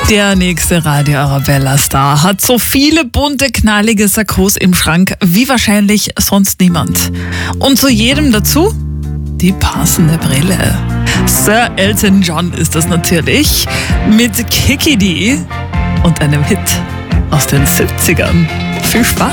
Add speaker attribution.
Speaker 1: Der nächste Radio Arabella-Star hat so viele bunte, knallige Sakkos im Schrank wie wahrscheinlich sonst niemand. Und zu jedem dazu die passende Brille. Sir Elton John ist das natürlich mit Kiki D und einem Hit aus den 70ern. Viel Spaß!